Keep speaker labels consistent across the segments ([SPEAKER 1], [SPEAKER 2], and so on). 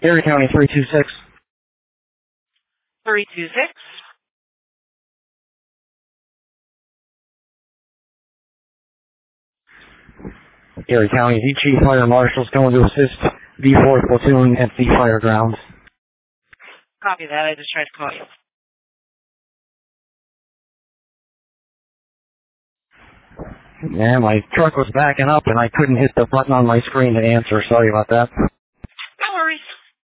[SPEAKER 1] Erie County 326.
[SPEAKER 2] 326.
[SPEAKER 1] Erie County VG Fire Marshals going to assist the 4th Platoon at the fire grounds.
[SPEAKER 2] Copy that. I just tried to call you.
[SPEAKER 1] Yeah, my truck was backing up and I couldn't hit the button on my screen to answer. Sorry about that.
[SPEAKER 2] No worries.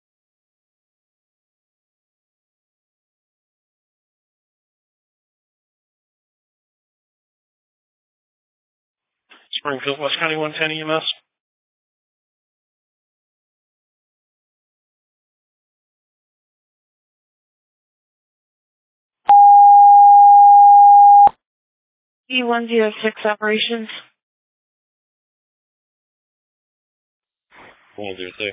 [SPEAKER 3] Springfield, West County 110 EMS.
[SPEAKER 2] E106 operations.
[SPEAKER 3] 106.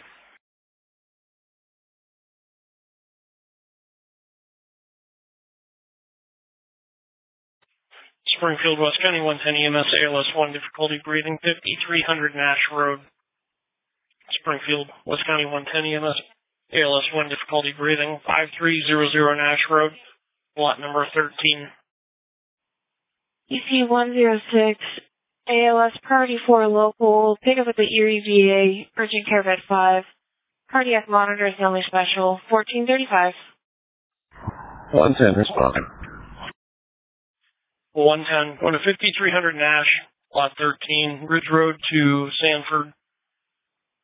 [SPEAKER 3] Springfield, West County 110 EMS, ALS 1, difficulty breathing, 5300 Nash Road. Springfield, West County 110 EMS, ALS 1, difficulty breathing, 5300 Nash Road, lot number 13.
[SPEAKER 2] EC106, ALS Priority 4 local, pick up at the Erie VA, urgent care bed 5. Cardiac monitor is the only special, 1435.
[SPEAKER 1] 110, responding.
[SPEAKER 3] 110, going to 5300 Nash, lot 13, Ridge Road to Sanford.